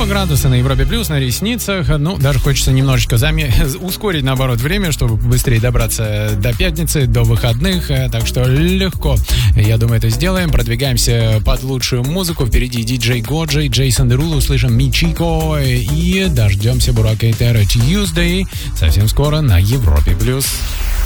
градуса на Европе Плюс, на ресницах. Ну, даже хочется немножечко ускорить, наоборот, время, чтобы быстрее добраться до пятницы, до выходных. Так что легко, я думаю, это сделаем. Продвигаемся под лучшую музыку. Впереди диджей Годжи, Джейсон Деруло, услышим Мичико и дождемся Бурака и Терра Tuesday совсем скоро на Европе Плюс.